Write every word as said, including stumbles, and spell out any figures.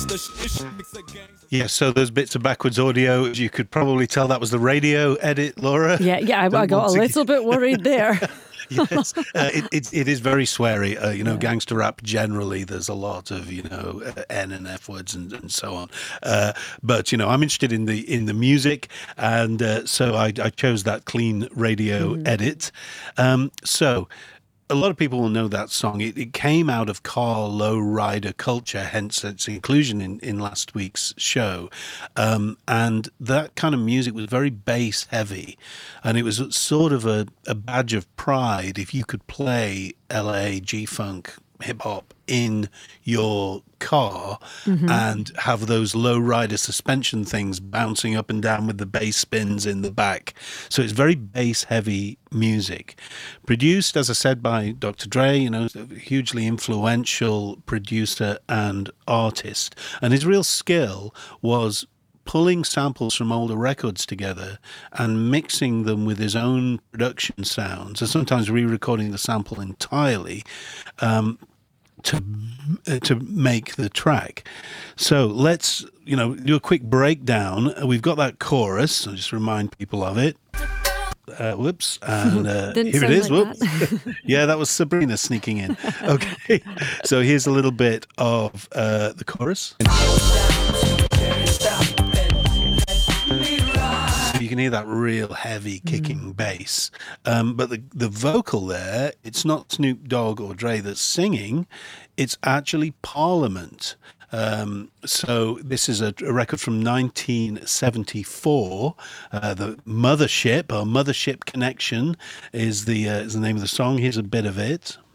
Yeah, so those bits of backwards audio, you could probably tell that was the radio edit, Laura. Yeah, yeah, I, I got a little bit worried there. Yes, uh, it, it it is very sweary. Uh, you know, Yeah. gangster rap generally, there's a lot of you know uh, N and F words and, and so on. Uh, but you know, I'm interested in the in the music, and uh, so I, I chose that clean radio edit. Um, so. A lot of people will know that song. It, it came out of car lowrider culture, hence its inclusion in, in last week's show. Um, and that kind of music was very bass heavy. And it was sort of a, a badge of pride if you could play L A, G-Funk, hip-hop in your car and have those low rider suspension things bouncing up and down with the bass spins in the back. So it's very bass heavy music. Produced, as I said, by Doctor Dre, you know, a hugely influential producer and artist. And his real skill was pulling samples from older records together and mixing them with his own production sounds, and sometimes re-recording the sample entirely, um, to uh, to make the track. So let's, you know, do a quick breakdown. We've got that chorus. I'll just remind people of it. Uh, whoops. And uh, Didn't here it sound is. like Whoops. Yeah, that was Sabrina sneaking in. Okay. So here's a little bit of uh, the chorus. You can hear that real heavy kicking bass. Um, but the, the vocal there, it's not Snoop Dogg or Dre that's singing, it's actually Parliament. Um, so this is a, a record from nineteen seventy-four. Uh, the Mothership, or Mothership Connection, is the uh, is the name of the song. Here's a bit of it.